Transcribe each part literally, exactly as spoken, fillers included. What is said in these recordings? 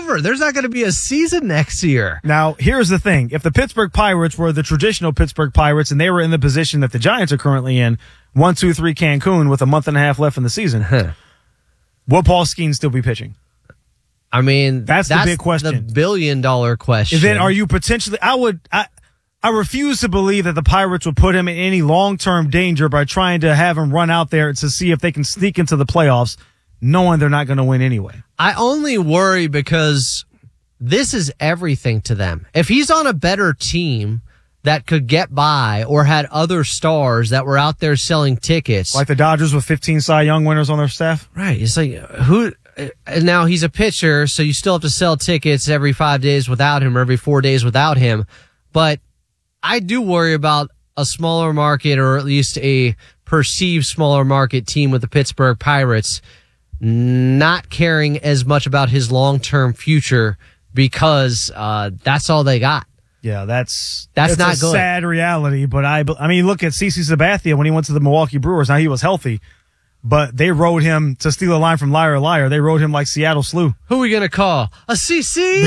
over. There's not going to be a season next year. Now, here's the thing. If the Pittsburgh Pirates were the traditional Pittsburgh Pirates and they were in the position that the Giants are currently in, one, two, three Cancun with a month and a half left in the season, will Paul Skeens still be pitching? I mean, that's, that's the big question. The billion dollar question. And then are you potentially, I would, I, I refuse to believe that the Pirates would put him in any long-term danger by trying to have him run out there to see if they can sneak into the playoffs, knowing they're not going to win anyway. I only worry because this is everything to them. If he's on a better team that could get by or had other stars that were out there selling tickets. Like the Dodgers with fifteen Cy Young winners on their staff? Right. It's like, who... Now, he's a pitcher, so you still have to sell tickets every five days without him or every four days without him. But I do worry about a smaller market or at least a perceived smaller market team with the Pittsburgh Pirates not caring as much about his long-term future because uh, that's all they got. Yeah, that's that's it's not a good. sad reality. But I, I mean, look at CeCe Sabathia when he went to the Milwaukee Brewers. Now he was healthy, but they rode him, to steal a line from Liar Liar, they rode him like Seattle Slew. Who are we going to call? A C C?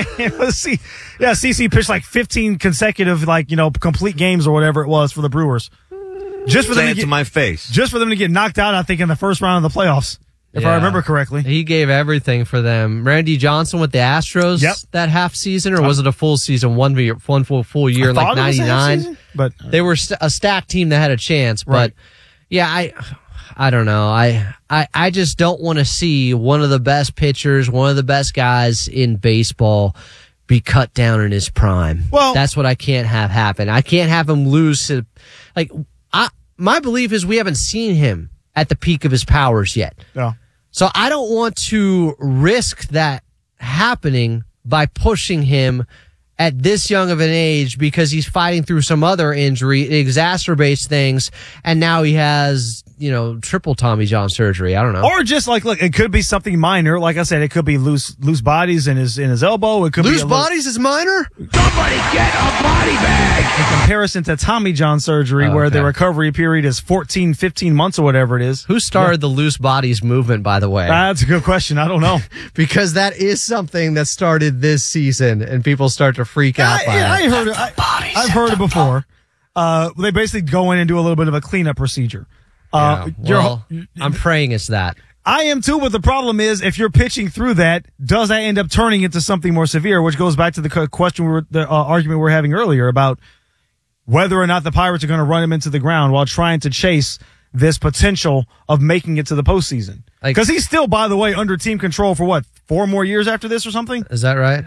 C- yeah, C C pitched like fifteen consecutive, like, you know, complete games or whatever it was for the Brewers. Just for Say them it to, get, to my face. Just for them to get knocked out, I think, in the first round of the playoffs, if Yeah. I remember correctly. He gave everything for them. Randy Johnson with the Astros Yep. that half season, or was it a full season, one, year, one full, full year, I like thought it was a half ninety-nine? season, but They were st- a stacked team that had a chance, but Right. yeah, I, I don't know. I, I, I just don't want to see one of the best pitchers, one of the best guys in baseball be cut down in his prime. Well- that's what I can't have happen. I can't have him lose to, like, I, my belief is we haven't seen him at the peak of his powers yet. yeah. So I don't want to risk that happening by pushing him at this young of an age because he's fighting through some other injury. It exacerbates things, and now he has, you know, triple Tommy John surgery. I don't know. Or just like, look, it could be something minor. Like I said, it could be loose loose bodies in his in his elbow. It could Loose be a bodies is minor? Somebody get a body bag! in comparison to Tommy John surgery, Oh, where okay. the recovery period is fourteen, fifteen months or whatever it is. Who started the loose bodies movement, by the way? That's a good question. I don't know. Because that is something that started this season, and people start to freak out I, by I it. heard it. I, I've heard it before. Uh, they basically go in and do a little bit of a cleanup procedure. Uh, Yeah, you're- well, I'm praying it's that. I am too, but the problem is if you're pitching through that, does that end up turning into something more severe? Which goes back to the co- question we were, the uh, argument we were having earlier about whether or not the Pirates are going to run him into the ground while trying to chase this potential of making it to the postseason. Like- Because he's still, by the way, under team control for what, four more years after this or something? Is that right?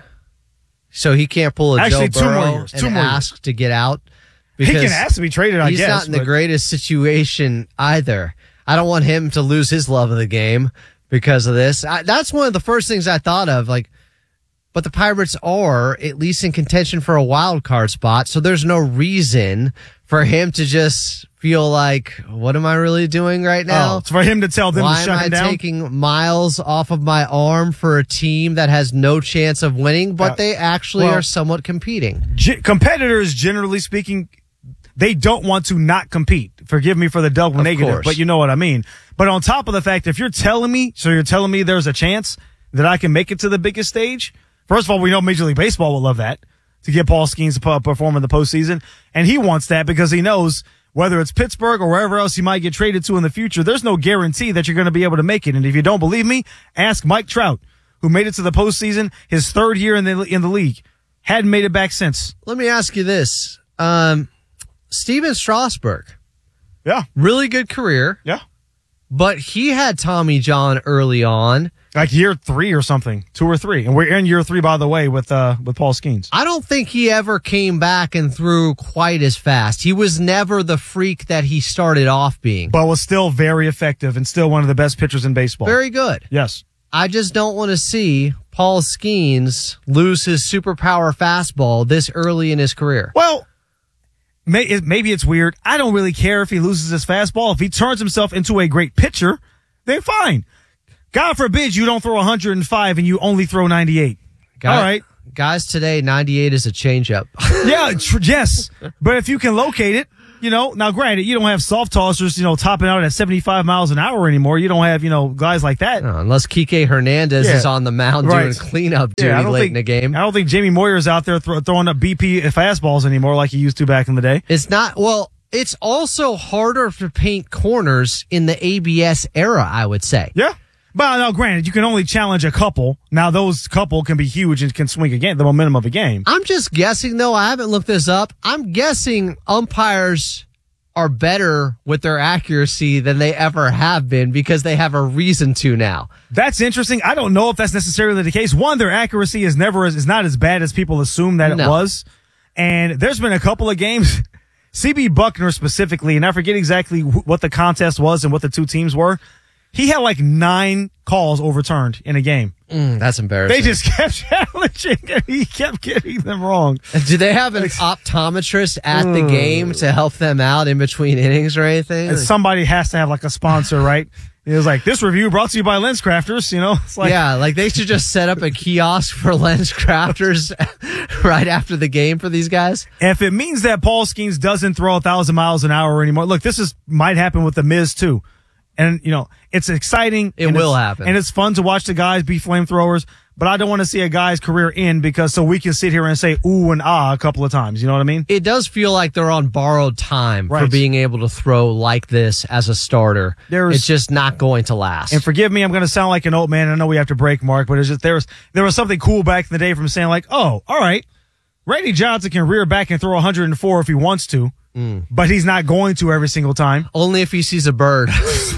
So he can't pull a Actually, Joe two more Burrow years, and two more ask to get out? He Because can ask to be traded, I he's guess. not in the but- greatest situation either. I don't want him to lose his love of the game because of this. I, that's one of the first things I thought of. Like, but the Pirates are at least in contention for a wild card spot, so there's no reason for him to just feel like, what am I really doing right now? Oh, it's for him to tell them Why to shut am I him down? taking miles off of my arm for a team that has no chance of winning, but Uh, they actually well- are somewhat competing? G- competitors, generally speaking, they don't want to not compete. Forgive me for the double Of negative, course. but you know what I mean. But on top of the fact, if you're telling me, so you're telling me there's a chance that I can make it to the biggest stage, first of all, we know Major League Baseball would love that, to get Paul Skeens to p- perform in the postseason. And he wants that because he knows whether it's Pittsburgh or wherever else he might get traded to in the future, there's no guarantee that you're going to be able to make it. And if you don't believe me, ask Mike Trout, who made it to the postseason his third year in the in the league. Hadn't made it back since. Let me ask you this. Um, Steven Strasburg, Yeah. really good career, Yeah. but he had Tommy John early on. Like year three or something, two or three. And we're in year three, by the way, with uh with Paul Skeens. I don't think he ever came back and threw quite as fast. He was never the freak that he started off being. But was still very effective and still one of the best pitchers in baseball. Very good. Yes. I just don't want to see Paul Skeens lose his superpower fastball this early in his career. Well, may, it, maybe it's weird. I don't really care if he loses his fastball. If he turns himself into a great pitcher, then fine. God forbid you don't throw one hundred five and you only throw ninety-eight. Guy- All right. Guys, today, ninety-eight is a changeup. Yeah, tr- yes. But if you can locate it, You know, now granted, you don't have soft tossers, you know, topping out at seventy-five miles an hour anymore. You don't have, you know, guys like that. No, unless Kike Hernandez Yeah. is on the mound Right. doing cleanup duty Yeah, I don't late think, in the game. I don't think Jamie Moyer's out there thro- throwing up B P fastballs anymore like he used to back in the day. It's not, well, it's also harder to paint corners in the A B S era, I would say. Yeah. But now, granted, you can only challenge a couple. Now, those couple can be huge and can swing a game, the momentum of a game. I'm just guessing, though. I haven't looked this up. I'm guessing umpires are better with their accuracy than they ever have been because they have a reason to now. That's interesting. I don't know if that's necessarily the case. One, their accuracy is never as, is not as bad as people assume that it No. was. And there's been a couple of games, C B Buckner specifically, and I forget exactly wh- what the contest was and what the two teams were. He had like nine calls overturned in a game. Mm, that's embarrassing. They just kept challenging and he kept getting them wrong. Do they have an optometrist at the game to help them out in between innings or anything? And somebody has to have like a sponsor, right? It was like, this review brought to you by Lens Crafters, you know? It's like, yeah, like they should just set up a kiosk for lens crafters right after the game for these guys. if it means that Paul Skeens doesn't throw a thousand miles an hour anymore, look, this is might happen with the Miz too. And, you know, it's exciting. It and will it's- happen. And it's fun to watch the guys be flamethrowers, but I don't want to see a guy's career end because so we can sit here and say ooh and ah a couple of times. You know what I mean? It does feel like they're on borrowed time for Right. being able to throw like this as a starter. There's- it's just not going to last. And forgive me, I'm going to sound like an old man. I know we have to break, Mark, but it's just there was there was something cool back in the day from saying like, oh, all right, Randy Johnson can rear back and throw one hundred four if he wants to, but he's not going to every single time. Only if he sees a bird.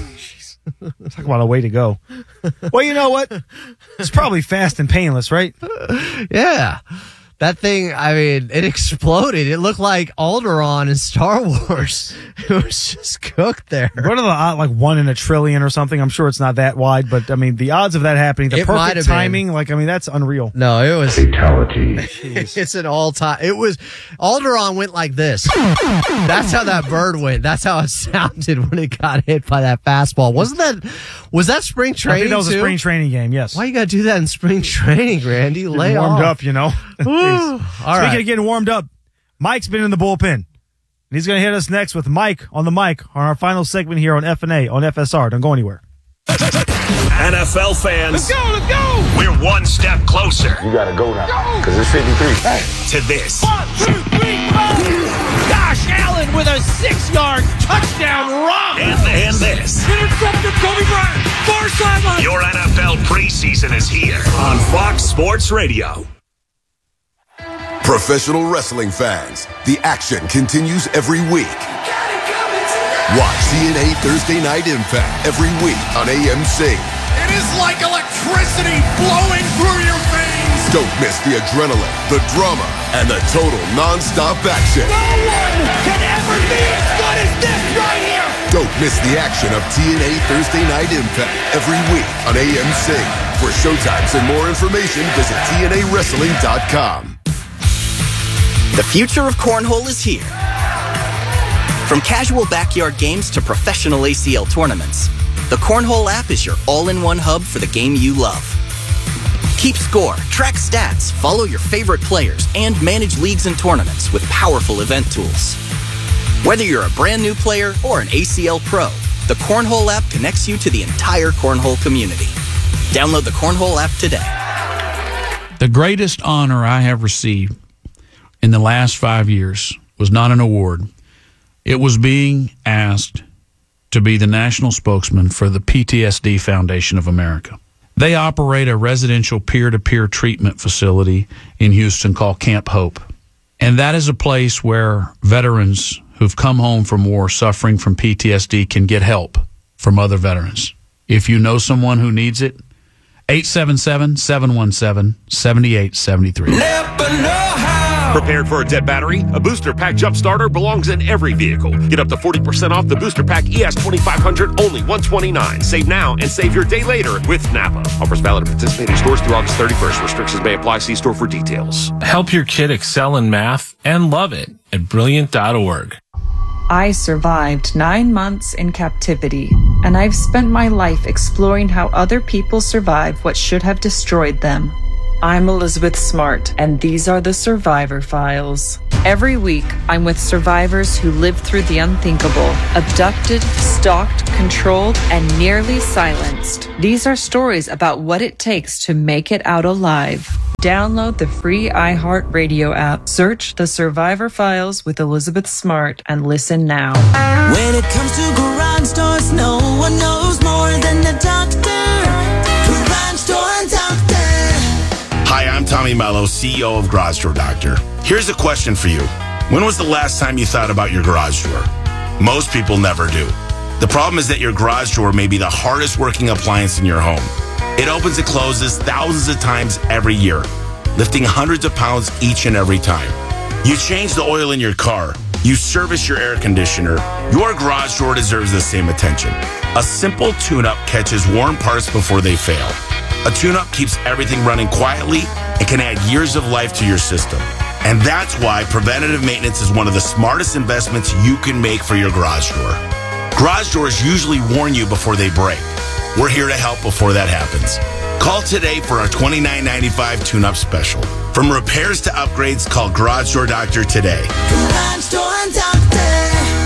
Talk about a way to go. Well, you know what? It's probably fast and painless, right? Yeah. That thing, I mean, it exploded. It looked like Alderaan in Star Wars. It was just cooked there. What are the odds? Like one in a trillion or something? I'm sure it's not that wide, but I mean, the odds of that happening, the It might perfect have been. timing, like, I mean, that's unreal. No, it was. Fatality. It's an all time. It was. Alderaan went like this. That's how that bird went. That's how it sounded when it got hit by that fastball. Wasn't that? Was that spring I training? think that was too? a spring training game, yes. Why you gotta do that in spring training, Randy? Lay Getting warmed off. up, you know? Woo. All Speaking right. of getting warmed up, Mike's been in the bullpen. And he's going to hit us next with Mike on the mic on our final segment here on F N A on F S R. Don't go anywhere. N F L fans, Let's go, let's go! we're one step closer You gotta go now, because it's fifty-three. Hey. to this. One, two, three, four! Josh Allen with a six-yard touchdown run! And, and this. Intercepted Kobe Bryant, far sideline! Your N F L preseason is here on Fox Sports Radio. Professional wrestling fans, the action continues every week. Watch T N A Thursday Night Impact every week on A M C. It is like electricity flowing through your veins. Don't miss the adrenaline, the drama, and the total non-stop action. No one can ever be as good as this right here. Don't miss the action of T N A Thursday Night Impact every week on A M C. For showtimes and more information, visit T N A wrestling dot com. The future of cornhole is here. From casual backyard games to professional A C L tournaments, the Cornhole app is your all-in-one hub for the game you love. Keep score, track stats, follow your favorite players, and manage leagues and tournaments with powerful event tools. Whether you're a brand new player or an A C L pro, the Cornhole app connects you to the entire cornhole community. Download the Cornhole app today. The greatest honor I have received in the last five years was not an award. It was being asked to be the national spokesman for the P T S D Foundation of America. They operate a residential peer-to-peer treatment facility in Houston called Camp Hope. And that is a place where veterans who've come home from war suffering from P T S D can get help from other veterans. If you know someone who needs it, eight seven seven, seven one seven, seven eight seven three. Prepared for a dead battery? A Booster Pack Jump Starter belongs in every vehicle. Get up to forty percent off the Booster Pack E S twenty-five hundred, only one hundred twenty-nine dollars. Save now and save your day later with Napa. Offers valid at participating stores through August thirty-first. Restrictions may apply. See store for details. Help your kid excel in math and love it at brilliant dot org. I survived nine months in captivity, and I've spent my life exploring how other people survive what should have destroyed them. I'm Elizabeth Smart, and these are the Survivor Files. Every week, I'm with survivors who lived through the unthinkable, abducted, stalked, controlled, and nearly silenced. These are stories about what it takes to make it out alive. Download the free iHeartRadio app, search The Survivor Files with Elizabeth Smart, and listen now. When it comes to garage doors, no one knows more than the doctor. Garage Door Doctor. Hi, I'm Tommy Mello, C E O of Garage Door Doctor. Here's a question for you. When was the last time you thought about your garage door? Most people never do. The problem is that your garage door may be the hardest working appliance in your home. It opens and closes thousands of times every year, lifting hundreds of pounds each and every time. You change the oil in your car. You service your air conditioner. Your garage door deserves the same attention. A simple tune-up catches worn parts before they fail. A tune-up keeps everything running quietly and can add years of life to your system. And that's why preventative maintenance is one of the smartest investments you can make for your garage door. Garage doors usually warn you before they break. We're here to help before that happens. Call today for our twenty-nine ninety-five tune-up special. From repairs to upgrades, call Garage Door Doctor today. Garage Door Doctor.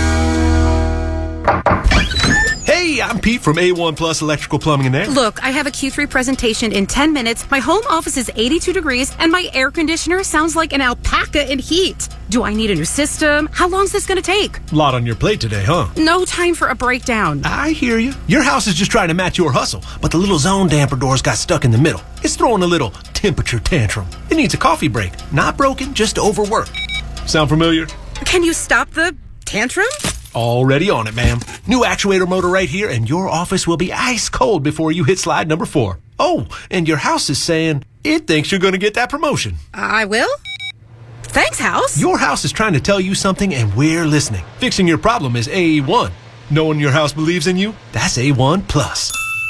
Hey, I'm Pete from A one Plus Electrical Plumbing and Air. Look, I have a Q three presentation in ten minutes. My home office is eighty-two degrees, and my air conditioner sounds like an alpaca in heat. Do I need a new system? How long's this going to take? Lot on your plate today, huh? No time for a breakdown. I hear you. Your house is just trying to match your hustle, but the little zone damper doors got stuck in the middle. It's throwing a little temperature tantrum. It needs a coffee break. Not broken, just overworked. Sound familiar? Can you stop the tantrum? Already on it, ma'am. New actuator motor right here, and your office will be ice cold before you hit slide number four. Oh, and your house is saying it thinks you're going to get that promotion. I will? Thanks, house. Your house is trying to tell you something, and we're listening. Fixing your problem is A one. Knowing your house believes in you, that's A one Plus.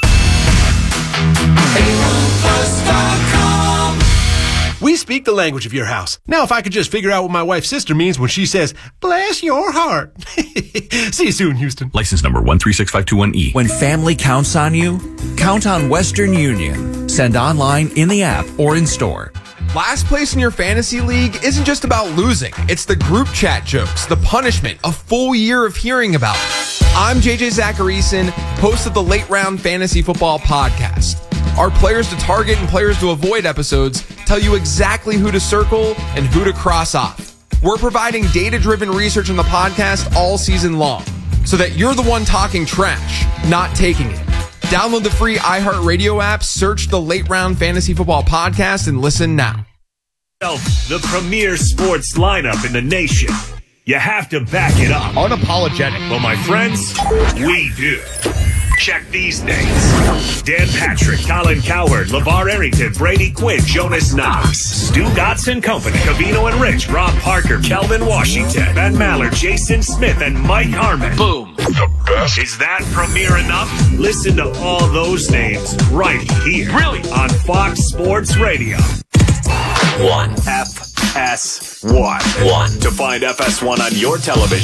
A one plus dot com. We speak the language of your house. Now, if I could just figure out what my wife's sister means when she says, bless your heart. See you soon, Houston. License number one three six five two one E. When family counts on you, count on Western Union. Send online, in the app, or in store. Last place in your fantasy league isn't just about losing. It's the group chat jokes, the punishment, a full year of hearing about it. I'm J J Zacharyson, host of the Late Round Fantasy Football Podcast. Our players to target and players to avoid episodes tell you exactly who to circle and who to cross off. We're providing data-driven research on the podcast all season long so that you're the one talking trash, not taking it. Download the free iHeartRadio app, search the Late Round Fantasy Football Podcast, and listen now. The premier sports lineup in the nation. You have to back it up. Unapologetic. Well, my friends, we do. Check these names. Dan Patrick, Colin Cowherd, LeVar Arrington, Brady Quinn, Jonas Knox, Stu Dotson Company, Cavino and Rich, Rob Parker, Kelvin Washington, Ben Maller, Jason Smith, and Mike Harmon. Boom. The best. Is that premier enough? Listen to all those names right here. Really? On Fox Sports Radio. One. F S one. One. To find F S one on your television.